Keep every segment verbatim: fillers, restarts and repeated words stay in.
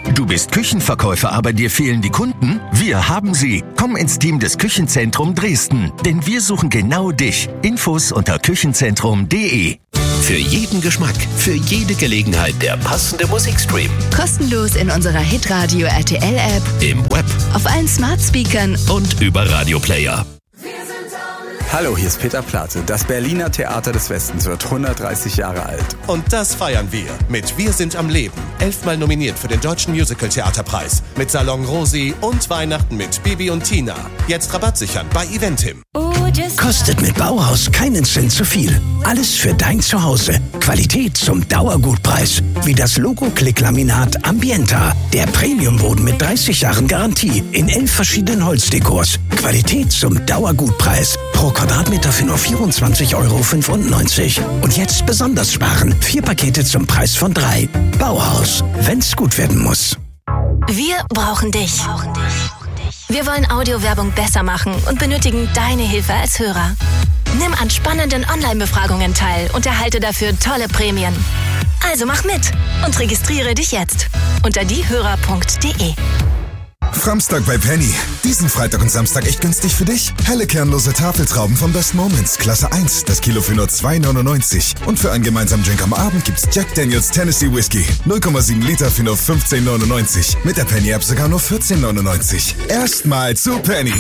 Du bist Küchenverkäufer, aber dir fehlen die Kunden? Wir haben sie. Komm ins Team des Küchenzentrum Dresden, denn wir suchen genau dich. Infos unter küchenzentrum punkt de. Für jeden Geschmack, für jede Gelegenheit der passende Musikstream. Kostenlos in unserer Hitradio R T L-App, Im Web auf allen Smart-Speakern und über Radioplayer. Hallo, hier ist Peter Plate. Das Berliner Theater des Westens wird hundertdreißig Jahre alt. Und das feiern wir mit Wir sind am Leben. Elfmal nominiert für den Deutschen Musical-Theaterpreis. Mit Salon Rosi und Weihnachten mit Bibi und Tina. Jetzt Rabatt sichern bei Eventim. Kostet mit Bauhaus keinen Cent zu viel. Alles für dein Zuhause. Qualität zum Dauergutpreis. Wie das Logo-Klick-Laminat Ambienta. Der Premiumboden mit dreißig Jahren Garantie. In elf verschiedenen Holzdekors. Qualität zum Dauergutpreis. Pro Quadratmeter für nur vierundzwanzig Euro fünfundneunzig. Und jetzt besonders sparen. Vier Pakete zum Preis von drei. Bauhaus. Wenn's gut werden muss. Wir brauchen dich. Wir wollen Audiowerbung besser machen und benötigen deine Hilfe als Hörer. Nimm an spannenden Online-Befragungen teil und erhalte dafür tolle Prämien. Also mach mit und registriere dich jetzt unter diehörer punkt de. Framstag bei Penny. Diesen Freitag und Samstag echt günstig für dich. Helle kernlose Tafeltrauben von Best Moments, Klasse eins, das Kilo für nur zwei neunundneunzig. Und für einen gemeinsamen Drink am Abend gibt's Jack Daniels Tennessee Whiskey. null Komma sieben Liter für nur fünfzehn neunundneunzig. Mit der Penny-App sogar nur vierzehn neunundneunzig. Erstmal zu Penny.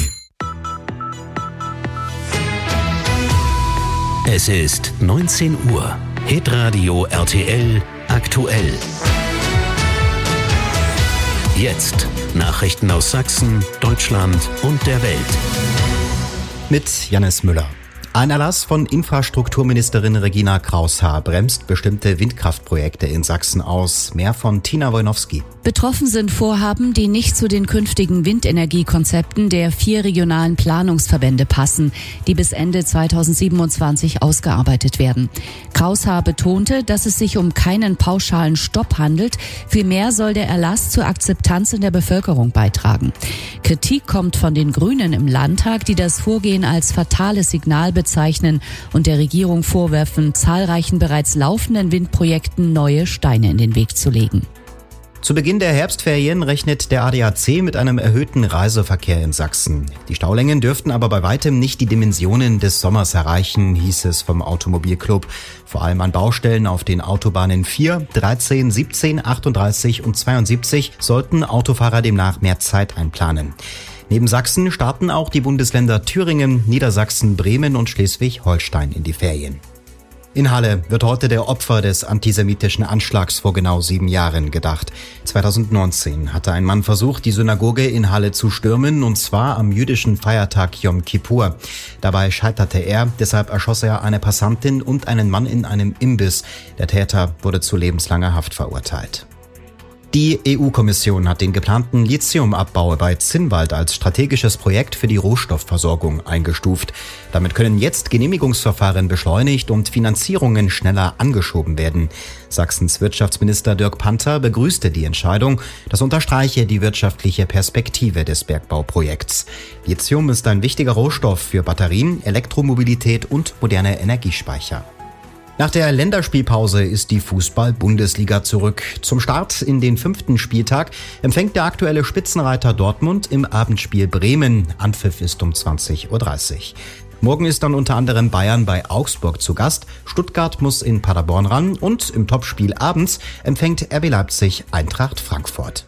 Es ist neunzehn Uhr. Hitradio R T L aktuell. Jetzt Nachrichten aus Sachsen, Deutschland und der Welt. Mit Jannis Müller. Ein Erlass von Infrastrukturministerin Regina Kraus-Haar bremst bestimmte Windkraftprojekte in Sachsen aus. Mehr von Tina Wojnowski. Betroffen sind Vorhaben, die nicht zu den künftigen Windenergiekonzepten der vier regionalen Planungsverbände passen, die bis Ende zweitausendsiebenundzwanzig ausgearbeitet werden. Kraus-Haar betonte, dass es sich um keinen pauschalen Stopp handelt. Vielmehr soll der Erlass zur Akzeptanz in der Bevölkerung beitragen. Kritik kommt von den Grünen im Landtag, die das Vorgehen als fatales Signal bezeichnen und der Regierung vorwerfen, zahlreichen bereits laufenden Windprojekten neue Steine in den Weg zu legen. Zu Beginn der Herbstferien rechnet der A D A C mit einem erhöhten Reiseverkehr in Sachsen. Die Staulängen dürften aber bei weitem nicht die Dimensionen des Sommers erreichen, hieß es vom Automobilclub. Vor allem an Baustellen auf den Autobahnen vier, dreizehn, siebzehn, achtunddreißig und zweiundsiebzig sollten Autofahrer demnach mehr Zeit einplanen. Neben Sachsen starten auch die Bundesländer Thüringen, Niedersachsen, Bremen und Schleswig-Holstein in die Ferien. In Halle wird heute der Opfer des antisemitischen Anschlags vor genau sieben Jahren gedacht. zweitausendneunzehn hatte ein Mann versucht, die Synagoge in Halle zu stürmen, und zwar am jüdischen Feiertag Yom Kippur. Dabei scheiterte er, deshalb erschoss er eine Passantin und einen Mann in einem Imbiss. Der Täter wurde zu lebenslanger Haft verurteilt. Die E U-Kommission hat den geplanten Lithiumabbau bei Zinnwald als strategisches Projekt für die Rohstoffversorgung eingestuft. Damit können jetzt Genehmigungsverfahren beschleunigt und Finanzierungen schneller angeschoben werden. Sachsens Wirtschaftsminister Dirk Panther begrüßte die Entscheidung. Das unterstreiche die wirtschaftliche Perspektive des Bergbauprojekts. Lithium ist ein wichtiger Rohstoff für Batterien, Elektromobilität und moderne Energiespeicher. Nach der Länderspielpause ist die Fußball-Bundesliga zurück. Zum Start in den fünften Spieltag empfängt der aktuelle Spitzenreiter Dortmund im Abendspiel Bremen. Anpfiff ist um zwanzig Uhr dreißig. Morgen ist dann unter anderem Bayern bei Augsburg zu Gast. Stuttgart muss in Paderborn ran und im Topspiel abends empfängt R B Leipzig Eintracht Frankfurt.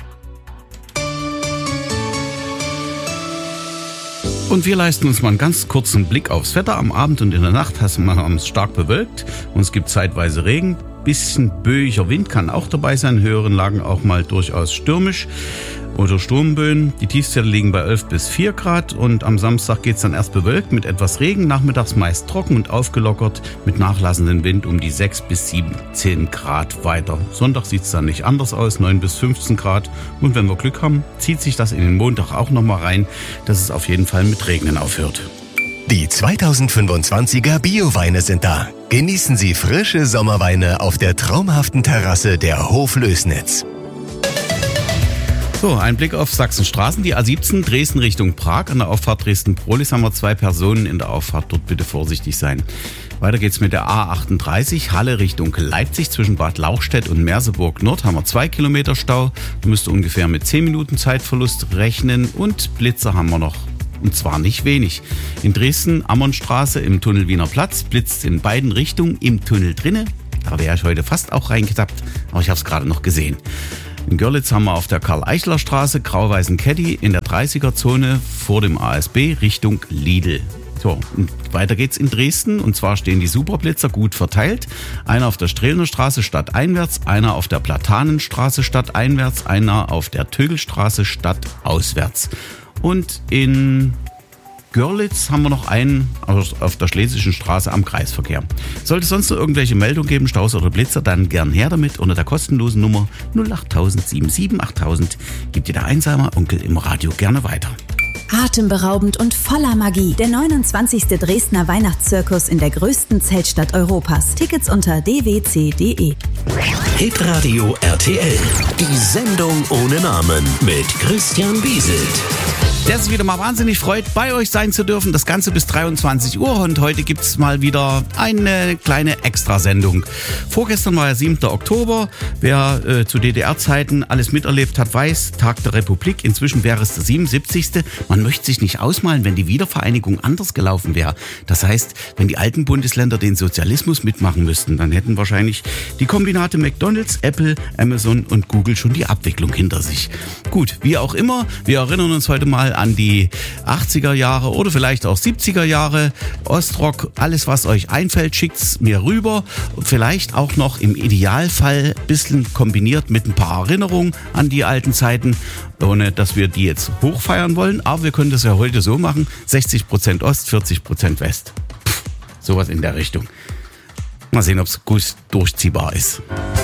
Und wir leisten uns mal einen ganz kurzen Blick aufs Wetter. Am Abend und in der Nacht haben wir es stark bewölkt und es gibt zeitweise Regen. Bisschen böiger Wind kann auch dabei sein, in höheren Lagen auch mal durchaus stürmisch oder Sturmböen. Die Tiefstwerte liegen bei elf bis vier Grad und am Samstag geht es dann erst bewölkt mit etwas Regen, nachmittags meist trocken und aufgelockert mit nachlassendem Wind um die sechs bis siebzehn Grad weiter. Sonntag sieht es dann nicht anders aus, neun bis fünfzehn Grad, und wenn wir Glück haben, zieht sich das in den Montag auch nochmal rein, dass es auf jeden Fall mit Regnen aufhört. Die zweitausendfünfundzwanziger Bioweine sind da. Genießen Sie frische Sommerweine auf der traumhaften Terrasse der Hof Lößnitz. So, ein Blick auf Sachsenstraßen. Die A siebzehn Dresden Richtung Prag. An der Auffahrt Dresden-Prolis haben wir zwei Personen in der Auffahrt. Dort bitte vorsichtig sein. Weiter geht's mit der A achtunddreißig, Halle Richtung Leipzig. Zwischen Bad Lauchstädt und Merseburg Nord haben wir zwei Kilometer Stau. Da müsst ihr ungefähr mit zehn Minuten Zeitverlust rechnen. Und Blitzer haben wir noch. Und zwar nicht wenig. In Dresden, Ammonstraße im Tunnel Wiener Platz, blitzt in beiden Richtungen im Tunnel drinne. Da wäre ich heute fast auch reingetappt, aber ich habe es gerade noch gesehen. In Görlitz haben wir auf der Karl-Eichler-Straße grau-weißen Caddy in der dreißiger-Zone vor dem A S B Richtung Lidl. So, und weiter geht's in Dresden, und zwar stehen die Superblitzer gut verteilt. Einer auf der Strehlner Straße stadteinwärts, einer auf der Platanenstraße stadteinwärts, einer auf der Tögelstraße stadtauswärts. Und in Görlitz haben wir noch einen auf der Schlesischen Straße am Kreisverkehr. Sollte es sonst noch irgendwelche Meldungen geben, Staus oder Blitzer, dann gern her damit unter der kostenlosen Nummer null acht null sieben sieben achttausend. Gibt dir der einsame Onkel im Radio gerne weiter. Atemberaubend und voller Magie. Der neunundzwanzigste Dresdner Weihnachtszirkus in der größten Zeltstadt Europas. Tickets unter d w c punkt d e. Hitradio R T L. Die Sendung ohne Namen mit Christian Bieselt. Der sich wieder mal wahnsinnig freut, bei euch sein zu dürfen. Das Ganze bis dreiundzwanzig Uhr, und heute gibt's mal wieder eine kleine Extrasendung. Vorgestern war ja siebter Oktober. Wer äh, zu D D R-Zeiten alles miterlebt hat, weiß, Tag der Republik. Inzwischen wäre es der siebenundsiebzigste. Man möchte sich nicht ausmalen, wenn die Wiedervereinigung anders gelaufen wäre. Das heißt, wenn die alten Bundesländer den Sozialismus mitmachen müssten, dann hätten wahrscheinlich die Kombinate McDonald's, Apple, Amazon und Google schon die Abwicklung hinter sich. Gut, wie auch immer, wir erinnern uns heute mal an die achtziger Jahre oder vielleicht auch siebziger Jahre. Ostrock, alles was euch einfällt, schickt's mir rüber. Vielleicht auch noch im Idealfall ein bisschen kombiniert mit ein paar Erinnerungen an die alten Zeiten, ohne dass wir die jetzt hochfeiern wollen. Aber wir können das ja heute so machen, sechzig Prozent Ost, vierzig Prozent West. Pff, sowas in der Richtung. Mal sehen, ob es gut durchziehbar ist.